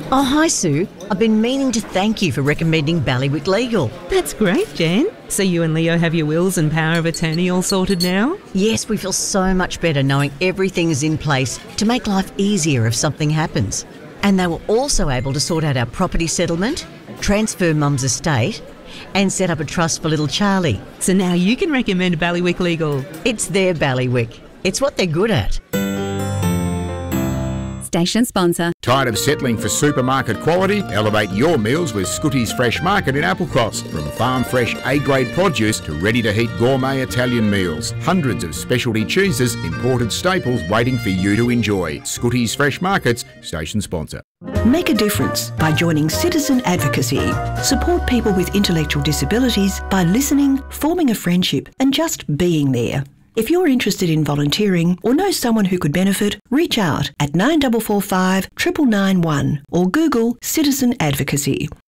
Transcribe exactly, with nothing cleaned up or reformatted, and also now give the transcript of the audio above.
Oh, hi, Sue. I've been meaning to thank you for recommending Ballywick Legal. That's great, Jen. So you and Leo have your wills and power of attorney all sorted now? Yes, we feel so much better knowing everything is in place to make life easier if something happens. And they were also able to sort out our property settlement, transfer Mum's estate, and set up a trust for little Charlie. So now you can recommend Ballywick Legal. It's their Ballywick. It's what they're good at. Station sponsor. Tired of settling for supermarket quality? Elevate your meals with Scooty's Fresh Market in Applecross. From farm fresh A-grade produce to ready-to-heat gourmet Italian meals. Hundreds of specialty cheeses, imported staples waiting for you to enjoy. Scooty's Fresh Markets, station sponsor. Make a difference by joining Citizen Advocacy. Support people with intellectual disabilities by listening, forming a friendship and just being there. If you're interested in volunteering or know someone who could benefit, reach out at nine four four five, nine nine nine one or Google Citizen Advocacy.